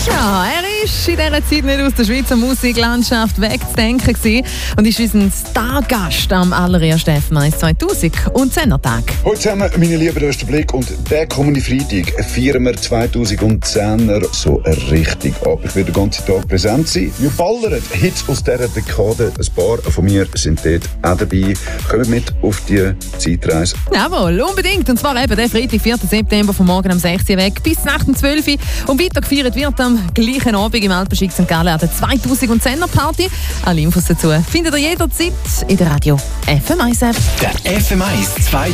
Ja, er ist in dieser Zeit nicht aus der Schweizer Musiklandschaft wegzudenken gewesen und ist unser Stargast am allerersten FM1 2010er Tag. Heute zusammen, meine Lieben, da ist der Blick und der kommende Freitag feiern wir 2010er so richtig ab. Ich werde den ganzen Tag präsent sein. Wir ballern Hits aus dieser Dekade. Ein paar von mir sind dort auch dabei. Kommt mit auf die Zeitreise. Jawohl, unbedingt. Und zwar eben der Freitag, 4. September, von morgen um 6 Uhr weg bis nach dem 12 Uhr. Und weiter gefeiert wird am gleichen Abend im Alpenschick St. Gallen an der 2010er Party. Alle Infos dazu findet ihr jederzeit in der Radio FM1 App. Der FM1